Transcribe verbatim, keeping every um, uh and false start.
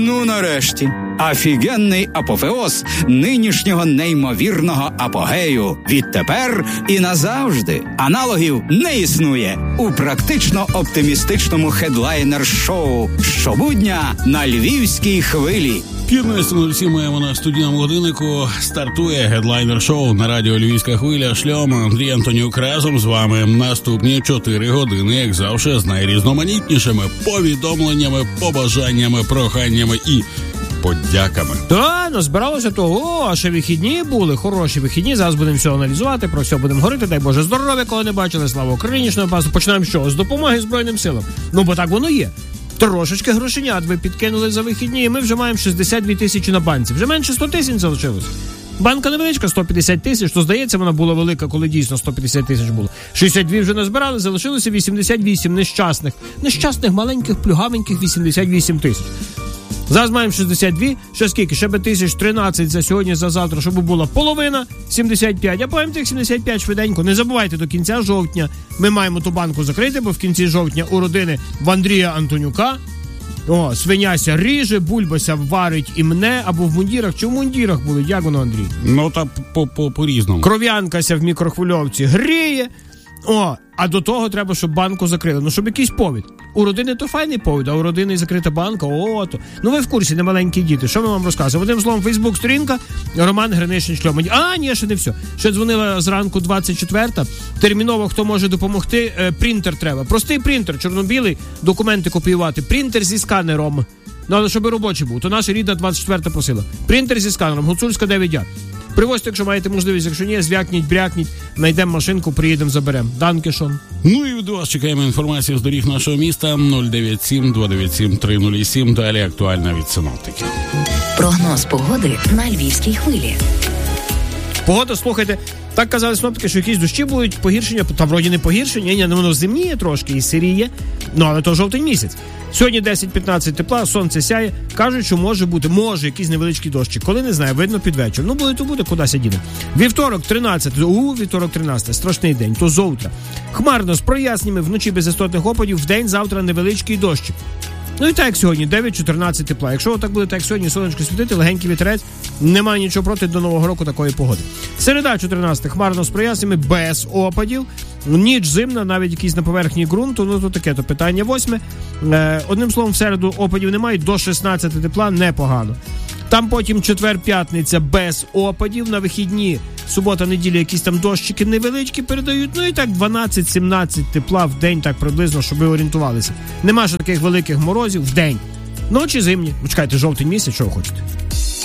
Ну, нарешті, офігенний апофеоз нинішнього неймовірного апогею. Відтепер і назавжди аналогів не існує у практично-оптимістичному хедлайнер-шоу щобудня на Львівській хвилі. п'ятнадцята нуль сім маємо на студійному годиннику. Стартує гедлайнер-шоу на радіо Львівська хвиля. Шльом Андрій Антонюк разом з вами. Наступні чотири години, як завжди, з найрізноманітнішими повідомленнями, побажаннями, проханнями і подяками. Та, назбиралося того, а ще вихідні були, хороші вихідні. Зараз будемо все аналізувати, про все будемо говорити. Дай Боже здоров'я, кого не бачили, слава Україні. Починаємо що? З допомоги Збройним силам. Ну, бо так воно є. Трошечки грошенят ви підкинули за вихідні, і ми вже маємо шістдесят дві тисячі на банці. Вже менше сто тисяч залишилось. Банка невеличка, сто п'ятдесят тисяч, то, здається, вона була велика, коли дійсно сто п'ятдесят тисяч було. шістдесят дві вже назбирали, залишилося вісімдесят вісім нещасних. Нещасних, маленьких, плюгавеньких вісімдесят вісім тисяч. Зараз маємо шістдесят два, ще скільки? Ще би тисяч тринадцять за сьогодні, за завтра, щоб була половина, сімдесят п'ять. А потім тих сімдесят п'ять швиденько. Не забувайте, до кінця жовтня ми маємо ту банку закрити, бо в кінці жовтня у родини в Андрія Антонюка о, свиняся ріже, бульбася варить і мне, або в мундірах. Чи в мундірах були? Як воно, Андрій? Ну, та по-різному. Кров'янкася в мікрохвильовці гріє. О, а до того треба, щоб банку закрили. Ну, щоб якийсь повід. У родини то файний повід, а у родини закрита банка, о, то. Ну, ви в курсі, не маленькі діти. Що ми вам розказуємо? Одним словом, Фейсбук-сторінка, Роман Гринишин Шльом. А, ні, ще не все. Ще дзвонила зранку двадцять четверта. Терміново, хто може допомогти, е, принтер треба. Простий принтер, чорно-білий, документи копіювати. Принтер зі сканером. Ну, але щоб робочий був. То наша рідна двадцять четверта просила. Принтер зі сканером, Гуцульська дев'ять А. Привозьте, якщо маєте можливість, якщо ні, звякніть, брякніть, знайдемо машинку, приїдемо, заберемо. Данкішон. Ну і від вас чекаємо інформацію з доріг нашого міста. нуль дев'ять сім два дев'ять сім три нуль сім. Далі актуальна від синоптиків. Прогноз погоди на Львівській хвилі. Погода, слухайте, так казали синоптики, що якісь дощі будуть, погіршення, там вроді не погіршення, ні, воно зимніє трошки і сиріє, ну але то жовтень місяць. Сьогодні десять-п'ятнадцять тепла, сонце сяє, кажуть, що може бути, може якийсь невеличкий дощик. Коли, не знаю, видно під вечір. Ну, буде, то буде, кудись діде. Вівторок, тринадцяте, у, вівторок, тринадцяте, страшний день, то завтра. Хмарно, з проясненнями, вночі без істотних опадів, вдень завтра невеличкий дощик. Ну і так, як сьогодні, дев'ять-чотирнадцять тепла. Якщо так буде, так як сьогодні, сонечко світити, легенький вітерець, немає нічого проти до Нового року такої погоди. Середа, чотирнадцяте, хмарно з проясненнями, без опадів. Ніч зимна, навіть якісь на поверхні ґрунту, ну то таке, то питання восьме. Е, одним словом, в середу опадів немає, до шістнадцяти тепла непогано. Там потім четвер-п'ятниця без опадів, на вихідні, субота-неділя якісь там дощики невеличкі передають, ну і так дванадцять-сімнадцять тепла в день, так приблизно, щоб ви орієнтувалися. Нема ж таких великих морозів в день. Ночі зимні. Ну, чекайте, жовтий місяць, що ви хочете?